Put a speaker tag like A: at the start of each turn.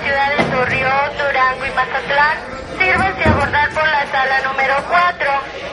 A: ciudades Torreón, Durango y Mazatlán, sírvase abordar por la sala número 4.